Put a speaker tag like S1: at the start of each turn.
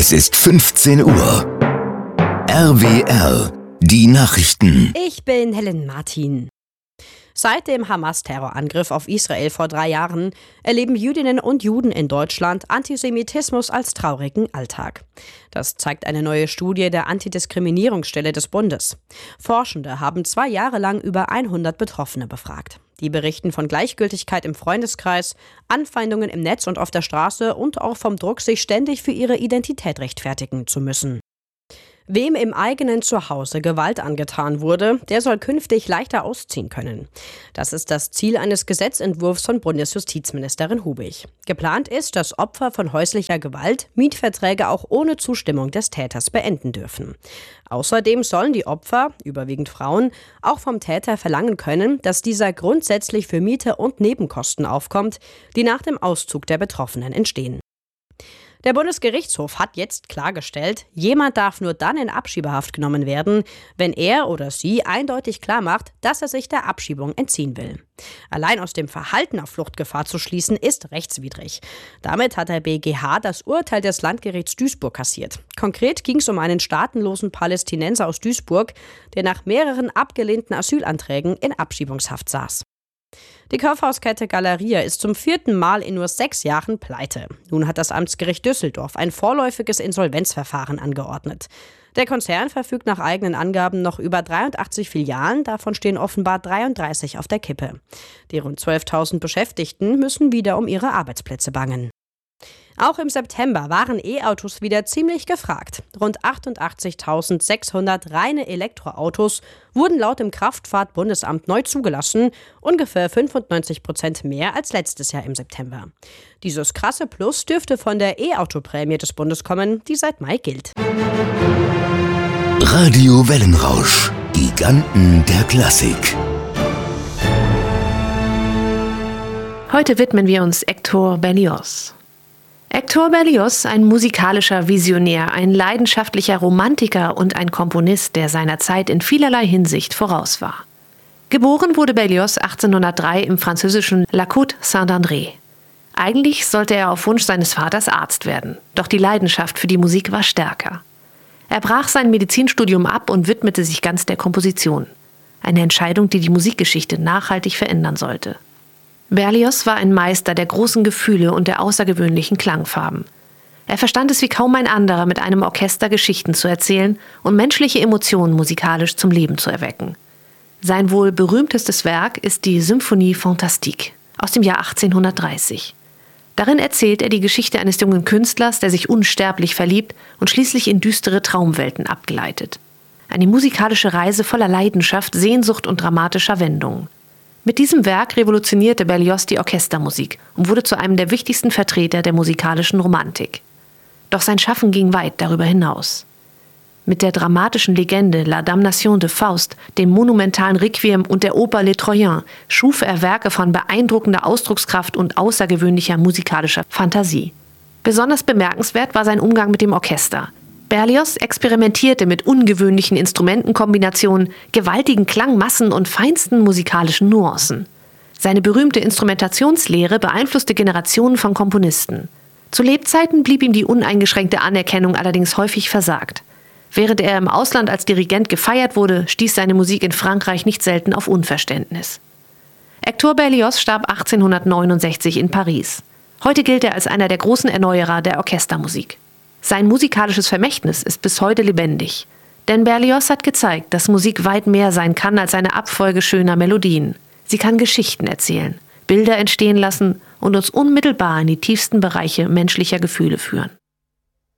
S1: Es ist 15 Uhr. RWR, die Nachrichten.
S2: Ich bin Helen Martin. Seit dem Hamas-Terrorangriff auf Israel vor 3 Jahren erleben Jüdinnen und Juden in Deutschland Antisemitismus als traurigen Alltag. Das zeigt eine neue Studie der Antidiskriminierungsstelle des Bundes. Forschende haben 2 Jahre lang über 100 Betroffene befragt. Die berichten von Gleichgültigkeit im Freundeskreis, Anfeindungen im Netz und auf der Straße und auch vom Druck, sich ständig für ihre Identität rechtfertigen zu müssen. Wem im eigenen Zuhause Gewalt angetan wurde, der soll künftig leichter ausziehen können. Das ist das Ziel eines Gesetzentwurfs von Bundesjustizministerin Hubig. Geplant ist, dass Opfer von häuslicher Gewalt Mietverträge auch ohne Zustimmung des Täters beenden dürfen. Außerdem sollen die Opfer, überwiegend Frauen, auch vom Täter verlangen können, dass dieser grundsätzlich für Miete und Nebenkosten aufkommt, die nach dem Auszug der Betroffenen entstehen. Der Bundesgerichtshof hat jetzt klargestellt, jemand darf nur dann in Abschiebehaft genommen werden, wenn er oder sie eindeutig klarmacht, dass er sich der Abschiebung entziehen will. Allein aus dem Verhalten auf Fluchtgefahr zu schließen, ist rechtswidrig. Damit hat der BGH das Urteil des Landgerichts Duisburg kassiert. Konkret ging es um einen staatenlosen Palästinenser aus Duisburg, der nach mehreren abgelehnten Asylanträgen in Abschiebungshaft saß. Die Kaufhauskette Galeria ist zum 4. Mal in nur 6 Jahren pleite. Nun hat das Amtsgericht Düsseldorf ein vorläufiges Insolvenzverfahren angeordnet. Der Konzern verfügt nach eigenen Angaben noch über 83 Filialen, davon stehen offenbar 33 auf der Kippe. Die rund 12.000 Beschäftigten müssen wieder um ihre Arbeitsplätze bangen. Auch im September waren E-Autos wieder ziemlich gefragt. Rund 88.600 reine Elektroautos wurden laut dem Kraftfahrtbundesamt neu zugelassen, ungefähr 95% mehr als letztes Jahr im September. Dieses krasse Plus dürfte von der E-Auto-Prämie des Bundes kommen, die seit Mai gilt.
S1: Radio Wellenrausch, Giganten der Klassik.
S3: Heute widmen wir uns Hector Berlioz. Hector Berlioz, ein musikalischer Visionär, ein leidenschaftlicher Romantiker und ein Komponist, der seiner Zeit in vielerlei Hinsicht voraus war. Geboren wurde Berlioz 1803 im französischen La Côte Saint-André. Eigentlich sollte er auf Wunsch seines Vaters Arzt werden, doch die Leidenschaft für die Musik war stärker. Er brach sein Medizinstudium ab und widmete sich ganz der Komposition. Eine Entscheidung, die die Musikgeschichte nachhaltig verändern sollte. Berlioz war ein Meister der großen Gefühle und der außergewöhnlichen Klangfarben. Er verstand es wie kaum ein anderer, mit einem Orchester Geschichten zu erzählen und menschliche Emotionen musikalisch zum Leben zu erwecken. Sein wohl berühmtestes Werk ist die Symphonie Fantastique aus dem Jahr 1830. Darin erzählt er die Geschichte eines jungen Künstlers, der sich unsterblich verliebt und schließlich in düstere Traumwelten abgleitet. Eine musikalische Reise voller Leidenschaft, Sehnsucht und dramatischer Wendungen. Mit diesem Werk revolutionierte Berlioz die Orchestermusik und wurde zu einem der wichtigsten Vertreter der musikalischen Romantik. Doch sein Schaffen ging weit darüber hinaus. Mit der dramatischen Legende La Damnation de Faust, dem monumentalen Requiem und der Oper Les Troyens schuf er Werke von beeindruckender Ausdruckskraft und außergewöhnlicher musikalischer Fantasie. Besonders bemerkenswert war sein Umgang mit dem Orchester. Berlioz experimentierte mit ungewöhnlichen Instrumentenkombinationen, gewaltigen Klangmassen und feinsten musikalischen Nuancen. Seine berühmte Instrumentationslehre beeinflusste Generationen von Komponisten. Zu Lebzeiten blieb ihm die uneingeschränkte Anerkennung allerdings häufig versagt. Während er im Ausland als Dirigent gefeiert wurde, stieß seine Musik in Frankreich nicht selten auf Unverständnis. Hector Berlioz starb 1869 in Paris. Heute gilt er als einer der großen Erneuerer der Orchestermusik. Sein musikalisches Vermächtnis ist bis heute lebendig. Denn Berlioz hat gezeigt, dass Musik weit mehr sein kann als eine Abfolge schöner Melodien. Sie kann Geschichten erzählen, Bilder entstehen lassen und uns unmittelbar in die tiefsten Bereiche menschlicher Gefühle führen.